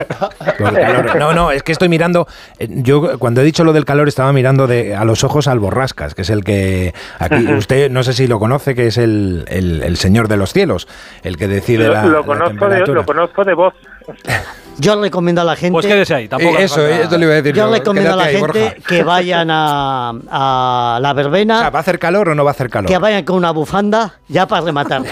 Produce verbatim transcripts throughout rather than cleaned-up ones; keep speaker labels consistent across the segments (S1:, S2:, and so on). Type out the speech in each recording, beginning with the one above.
S1: Por el calor. No, no, es que estoy mirando. Yo cuando he dicho lo del calor estaba mirando de, a los ojos al Borrascas, que es el que aquí usted no sé si lo conoce, que es el, el, el señor de los cielos, el que decide
S2: lo,
S1: la,
S2: lo
S1: la
S2: conozco
S1: temperatura.
S2: de, lo conozco de voz.
S3: Yo recomiendo a la gente.
S4: Pues quédese ahí, tampoco.
S1: Eh, eso, esto le iba a decir.
S3: Yo
S1: yo,
S3: recomiendo a la
S1: ahí,
S3: gente
S1: Borja.
S3: que vayan a, a la verbena.
S1: O sea, ¿va a hacer calor o no va a hacer calor?
S3: Que vayan con una bufanda ya para rematar.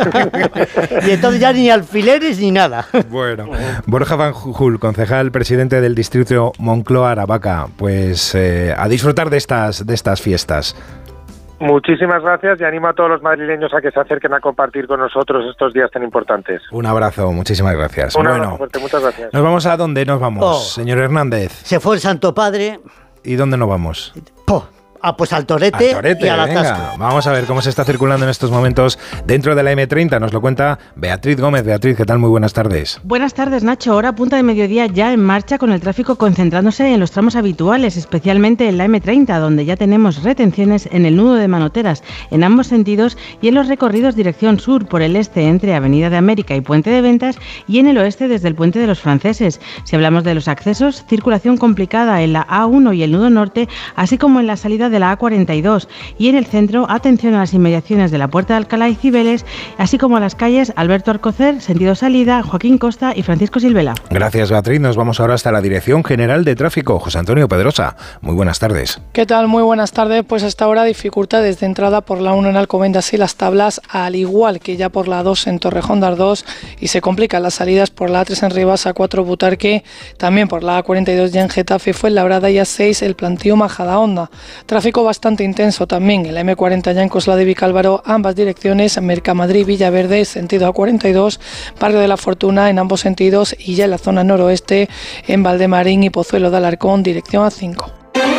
S3: Y entonces ya ni alfileres ni nada.
S1: Bueno, Borja Van Jul, concejal presidente del distrito Moncloa-Aravaca, pues eh, a disfrutar de estas, de estas fiestas.
S2: Muchísimas gracias y animo a todos los madrileños a que se acerquen a compartir con nosotros estos días tan importantes.
S1: Un abrazo, muchísimas gracias.
S2: Un
S1: bueno,
S2: abrazo fuerte, muchas gracias.
S1: ¿Nos vamos a dónde nos vamos,
S3: Oh.
S1: señor Hernández?
S3: Se fue el Santo Padre.
S1: ¿Y dónde nos vamos?
S3: Po. Ah, pues al Torete,
S1: Al Torete,
S3: y al
S1: venga.
S3: atasco.
S1: Vamos a ver cómo se está circulando en estos momentos dentro de la eme treinta. Nos lo cuenta Beatriz Gómez. Beatriz, ¿qué tal? Muy buenas tardes.
S5: Buenas tardes, Nacho. Hora punta de mediodía ya en marcha con el tráfico concentrándose en los tramos habituales, especialmente en la eme treinta, donde ya tenemos retenciones en el nudo de Manoteras en ambos sentidos y en los recorridos dirección sur por el este entre Avenida de América y Puente de Ventas y en el oeste desde el Puente de los Franceses. Si hablamos de los accesos, circulación complicada en la a uno y el nudo norte, así como en la salida de la a cuarenta y dos. Y en el centro, atención a las inmediaciones de la Puerta de Alcalá y Cibeles, así como a las calles Alberto Alcocer, sentido salida, Joaquín Costa y Francisco Silvela.
S1: Gracias, Beatriz. Nos vamos ahora hasta la Dirección General de Tráfico. José Antonio Pedrosa, muy buenas tardes.
S6: ¿Qué tal? Muy buenas tardes. Pues hasta ahora dificultades de entrada por la uno en Alcobendas y Las Tablas, al igual que ya por la dos en Torrejón de Ardoz, y se complican las salidas por la a tres en Rivas, a cuatro Butarque, también por la a cuarenta y dos ya en Getafe, Fuenlabrada y a seis el Plantío Majadahonda. Tráfico bastante intenso también en la eme cuarenta ya en Cosla de Vicálvaro, ambas direcciones, Mercamadrid, Villaverde, sentido a cuarenta y dos, Barrio de la Fortuna en ambos sentidos y ya en la zona noroeste en Valdemarín y Pozuelo de Alarcón, dirección a cinco.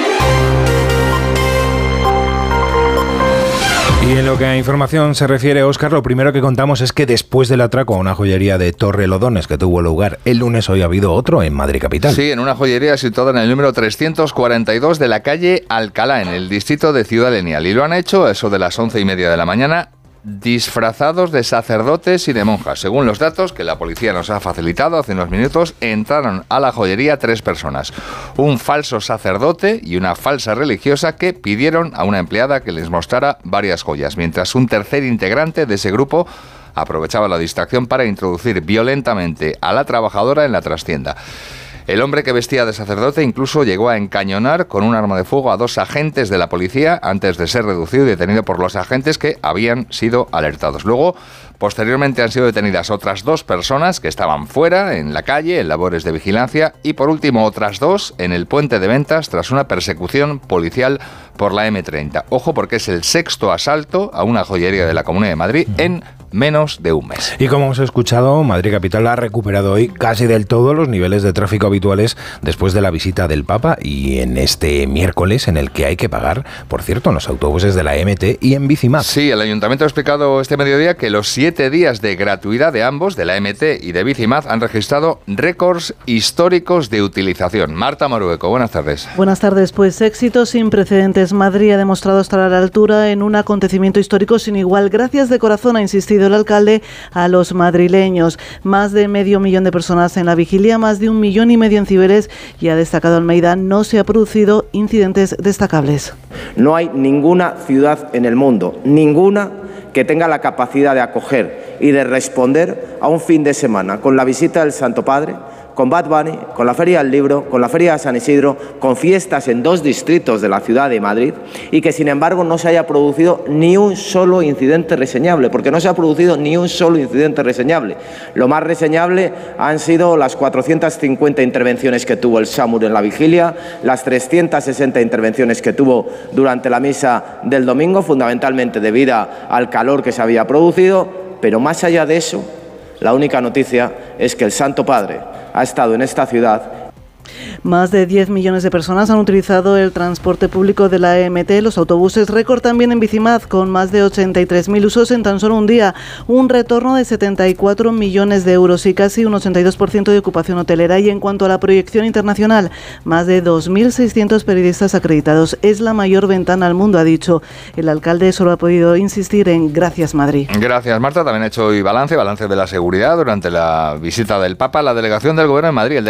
S1: Y en lo que a información se refiere, Óscar, lo primero que contamos es que después del atraco a una joyería de Torrelodones que tuvo lugar el lunes, hoy ha habido otro en Madrid capital.
S7: Sí, en una joyería situada en el número trescientos cuarenta y dos de la calle Alcalá, en el distrito de Ciudad Lineal. Y lo han hecho a eso de las once y media de la mañana, disfrazados de sacerdotes y de monjas. Según los datos que la policía nos ha facilitado hace unos minutos, entraron a la joyería tres personas. Un falso sacerdote y una falsa religiosa que pidieron a una empleada que les mostrara varias joyas, mientras un tercer integrante de ese grupo aprovechaba la distracción para introducir violentamente a la trabajadora en la trastienda. El hombre que vestía de sacerdote incluso llegó a encañonar con un arma de fuego a dos agentes de la policía antes de ser reducido y detenido por los agentes que habían sido alertados. Luego, posteriormente han sido detenidas otras dos personas que estaban fuera, en la calle, en labores de vigilancia, y por último otras dos en el Puente de Ventas tras una persecución policial por la eme treinta. Ojo, porque es el sexto asalto a una joyería de la Comunidad de Madrid en menos de un mes.
S1: Y como hemos escuchado, Madrid capital ha recuperado hoy casi del todo los niveles de tráfico habituales después de la visita del Papa y en este miércoles en el que hay que pagar, por cierto, en los autobuses de la eme te y en Bicimap.
S7: Sí, el Ayuntamiento ha explicado este mediodía que los siete días de gratuidad de ambos, de la eme te y de Bicimap, han registrado récords históricos de utilización. Marta Morueco, buenas tardes.
S8: Buenas tardes, pues éxito sin precedentes. Madrid ha demostrado estar a la altura en un acontecimiento histórico sin igual. Gracias de corazón, ha insistido el alcalde, a los madrileños. Más de medio millón de personas en la vigilia, más de un millón y medio en Cibeles, y ha destacado Almeida, no se ha producido incidentes destacables.
S9: No hay ninguna ciudad en el mundo, ninguna, que tenga la capacidad de acoger y de responder a un fin de semana con la visita del Santo Padre, con Bad Bunny, con la Feria del Libro, con la Feria de San Isidro, con fiestas en dos distritos de la ciudad de Madrid, y que sin embargo no se haya producido ni un solo incidente reseñable, porque no se ha producido ni un solo incidente reseñable. Lo más reseñable han sido las cuatrocientas cincuenta intervenciones que tuvo el SAMUR en la vigilia, las trescientas sesenta intervenciones que tuvo durante la misa del domingo, fundamentalmente debido al calor que se había producido, pero más allá de eso, la única noticia es que el Santo Padre ha estado en esta ciudad
S8: Más de diez millones de personas han utilizado el transporte público de la E M T, los autobuses, récord también en Bicimad, con más de ochenta y tres mil usos en tan solo un día, un retorno de setenta y cuatro millones de euros y casi un ochenta y dos por ciento de ocupación hotelera. Y en cuanto a la proyección internacional, más de dos mil seiscientos periodistas acreditados. Es la mayor ventana al mundo, ha dicho. El alcalde solo ha podido insistir en gracias, Madrid.
S7: Gracias, Marta. También ha hecho hoy balance, balance de la seguridad durante la visita del Papa a la delegación del Gobierno en Madrid. El